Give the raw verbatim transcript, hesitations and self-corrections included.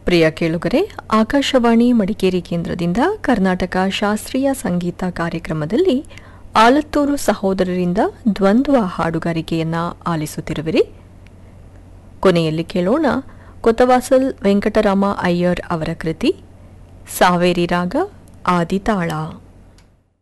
ಪ್ರಿಯ ಕೇಳುಗರೆ, ಆಕಾಶವಾಣಿ ಮಡಿಕೇರಿ ಕೇಂದ್ರದಿಂದ ಕರ್ನಾಟಕ ಶಾಸ್ತ್ರೀಯ ಸಂಗೀತ ಕಾರ್ಯಕ್ರಮದಲ್ಲಿ ಆಲತ್ತೂರು ಸಹೋದರರಿಂದ ದ್ವಂದ್ವ ಹಾಡುಗಾರಿಕೆಯನ್ನ ಆಲಿಸುತ್ತಿರುವಿರಿ. ಕೊನೆಯಲ್ಲಿ ಕೇಳೋಣ ಕೊತ್ತವಾಸಲ್ ವೆಂಕಟರಾಮ ಅಯ್ಯರ್ ಅವರ ಕೃತಿ ಸಾವೇರಿ ರಾಗ ಆದಿತಾಳ.